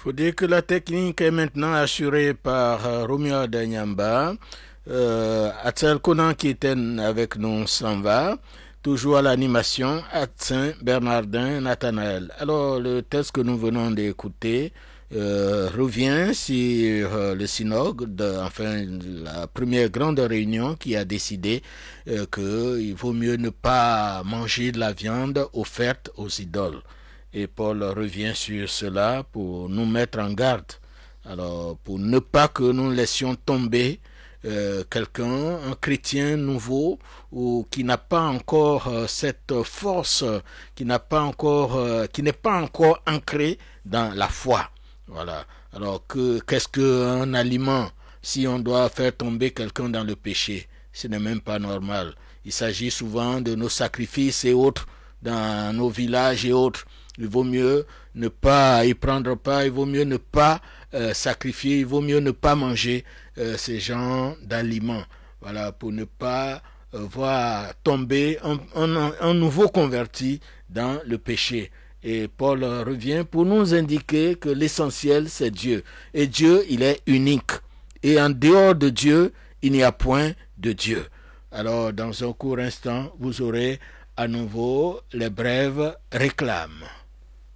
Faut dire que la technique est maintenant assurée par Romeo Danyamba. Atzel Conan qui était avec nous s'en va. Toujours à l'animation, Saint Bernardin Nathanaël. Alors, le texte que nous venons d'écouter revient sur le synode, enfin la première grande réunion qui a décidé qu'il vaut mieux ne pas manger de la viande offerte aux idoles. Et Paul revient sur cela pour nous mettre en garde. Alors, pour ne pas que nous laissions tomber quelqu'un, un chrétien nouveau ou qui n'a pas encore cette force, qui n'est pas encore ancré dans la foi. Voilà. Alors qu'est-ce qu'un aliment si on doit faire tomber quelqu'un dans le péché? Ce n'est même pas normal. Il s'agit souvent de nos sacrifices et autres dans nos villages et autres. Il vaut mieux ne pas y prendre part, il vaut mieux ne pas sacrifier, il vaut mieux ne pas manger ces genres d'aliments. Voilà, pour ne pas voir tomber un nouveau converti dans le péché. Et Paul revient pour nous indiquer que l'essentiel, c'est Dieu. Et Dieu, il est unique. Et en dehors de Dieu, il n'y a point de Dieu. Alors, dans un court instant, vous aurez à nouveau les brèves réclames.